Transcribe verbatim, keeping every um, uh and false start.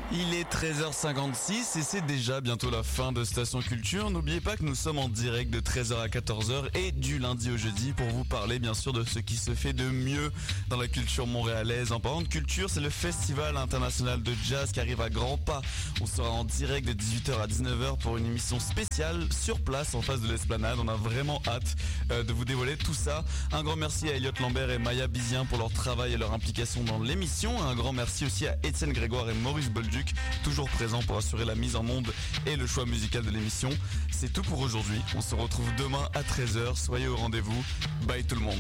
Il est treize heures cinquante-six et c'est déjà bientôt la fin de Station Culture. N'oubliez pas que nous sommes en direct de treize heures à quatorze heures et du lundi au jeudi pour vous parler bien sûr de ce qui se fait de mieux dans la culture montréalaise. En parlant de culture, c'est le Festival international de jazz qui arrive à grands pas. On sera en direct de dix-huit heures à dix-neuf heures pour une émission spéciale sur place en face de l'Esplanade. On a vraiment hâte euh, de vous dévoiler tout ça. Un grand merci à Elliot Lambert et Maya Bizien pour leur travail et leur implication dans l'émission. Un grand merci aussi à Étienne Grégoire et Maurice Bolduc, toujours présents pour assurer la mise en onde et le choix musical de l'émission. C'est tout pour aujourd'hui. On se retrouve demain à treize heures. Soyez au rendez-vous. Bye tout le monde.